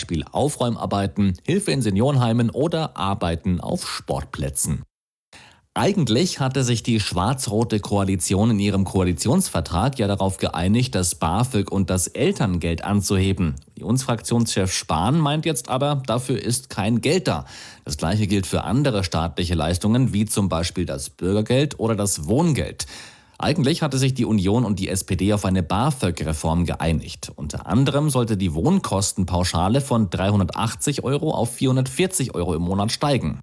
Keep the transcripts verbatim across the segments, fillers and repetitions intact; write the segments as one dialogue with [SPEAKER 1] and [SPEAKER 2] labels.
[SPEAKER 1] Beispiel Aufräumarbeiten, Hilfe in Seniorenheimen oder Arbeiten auf Sportplätzen. Eigentlich hatte sich die schwarz-rote Koalition in ihrem Koalitionsvertrag ja darauf geeinigt, das BAföG und das Elterngeld anzuheben. Unionsfraktionschef Spahn meint jetzt aber, dafür ist kein Geld da. Das Gleiche gilt für andere staatliche Leistungen, wie zum Beispiel das Bürgergeld oder das Wohngeld. Eigentlich hatte sich die Union und die S P D auf eine BAföG-Reform geeinigt. Unter anderem sollte die Wohnkostenpauschale von dreihundertachtzig Euro auf vierhundertvierzig Euro im Monat steigen.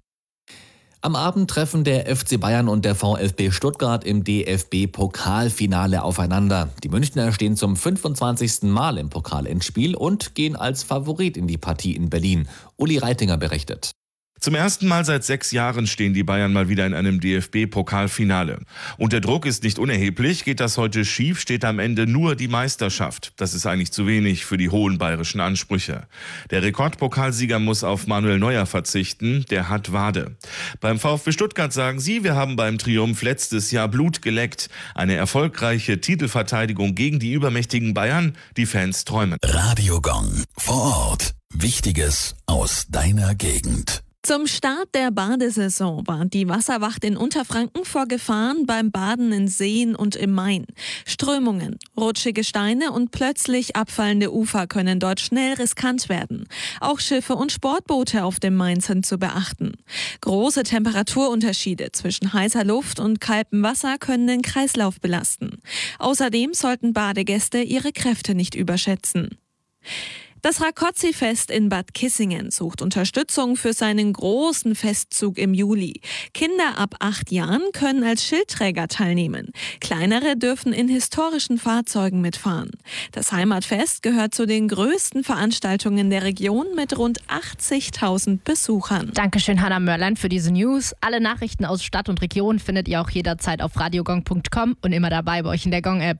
[SPEAKER 1] Am Abend treffen der F C Bayern und der VfB Stuttgart im D F B-Pokalfinale aufeinander. Die Münchner stehen zum fünfundzwanzigsten Mal im Pokalendspiel und gehen als Favorit in die Partie in Berlin. Uli Reitinger berichtet.
[SPEAKER 2] Zum ersten Mal seit sechs Jahren stehen die Bayern mal wieder in einem D F B-Pokalfinale. Und der Druck ist nicht unerheblich. Geht das heute schief, steht am Ende nur die Meisterschaft. Das ist eigentlich zu wenig für die hohen bayerischen Ansprüche. Der Rekordpokalsieger muss auf Manuel Neuer verzichten. Der hat Wade. Beim VfB Stuttgart sagen sie, wir haben beim Triumph letztes Jahr Blut geleckt. Eine erfolgreiche Titelverteidigung gegen die übermächtigen Bayern. Die Fans träumen.
[SPEAKER 3] Radio Gong. Vor Ort. Wichtiges aus deiner Gegend.
[SPEAKER 4] Zum Start der Badesaison warnt die Wasserwacht in Unterfranken vor Gefahren beim Baden in Seen und im Main. Strömungen, rutschige Steine und plötzlich abfallende Ufer können dort schnell riskant werden. Auch Schiffe und Sportboote auf dem Main sind zu beachten. Große Temperaturunterschiede zwischen heißer Luft und kaltem Wasser können den Kreislauf belasten. Außerdem sollten Badegäste ihre Kräfte nicht überschätzen. Das Rákóczi-Fest in Bad Kissingen sucht Unterstützung für seinen großen Festzug im Juli. Kinder ab acht Jahren können als Schildträger teilnehmen. Kleinere dürfen in historischen Fahrzeugen mitfahren. Das Heimatfest gehört zu den größten Veranstaltungen der Region mit rund achtzigtausend Besuchern.
[SPEAKER 5] Dankeschön, Hannah Mörland, für diese News. Alle Nachrichten aus Stadt und Region findet ihr auch jederzeit auf radiogong punkt com und immer dabei bei euch in der Gong-App.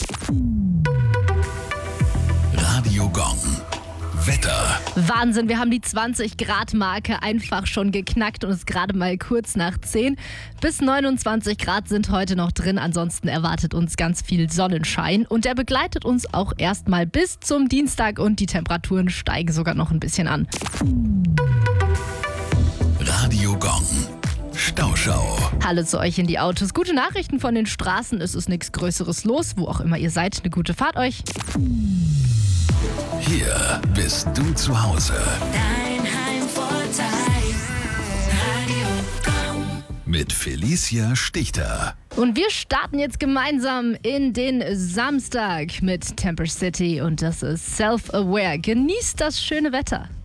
[SPEAKER 3] Radio Gong. Wetter.
[SPEAKER 5] Wahnsinn, wir haben die zwanzig Grad Marke einfach schon geknackt und es ist gerade mal kurz nach zehn. Bis neunundzwanzig Grad sind heute noch drin, ansonsten erwartet uns ganz viel Sonnenschein und der begleitet uns auch erstmal bis zum Dienstag und die Temperaturen steigen sogar noch ein bisschen an.
[SPEAKER 3] Radio Gong. Stauschau.
[SPEAKER 5] Hallo zu euch in die Autos. Gute Nachrichten von den Straßen, es ist nichts Größeres los, wo auch immer ihr seid. Eine gute Fahrt euch.
[SPEAKER 3] Hier bist du zu Hause.
[SPEAKER 6] Dein Heimvorteil. Radio Gong.
[SPEAKER 3] Mit Felicia Stichter.
[SPEAKER 5] Und wir starten jetzt gemeinsam in den Samstag mit Temper City und das ist Self-Aware. Genießt das schöne Wetter.